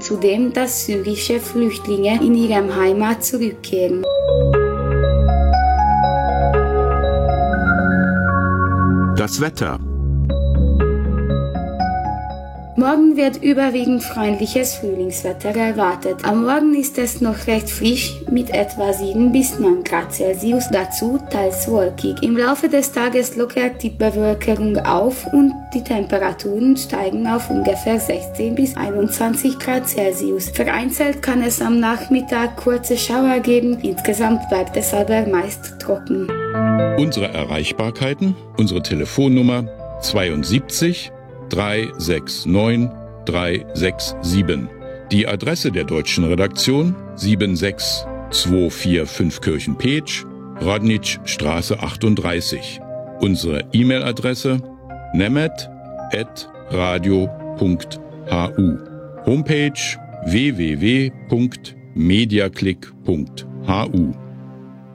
zudem, dass syrische Flüchtlinge in ihre Heimat zurückkehren. Das Wetter. Morgen wird überwiegend freundliches Frühlingswetter erwartet. Am Morgen ist es noch recht frisch mit etwa 7 bis 9 Grad Celsius, dazu teils wolkig. Im Laufe des Tages lockert die Bewölkung auf und die Temperaturen steigen auf ungefähr 16 bis 21 Grad Celsius. Vereinzelt kann es am Nachmittag kurze Schauer geben, insgesamt bleibt es aber meist trocken. Unsere Erreichbarkeiten, unsere Telefonnummer 72 369 367. Die Adresse der deutschen Redaktion 76245 Kirchen-Petsch, Radničstraße 38. Unsere E-Mail-Adresse nemet@radio.hu. Homepage www.mediaclick.hu.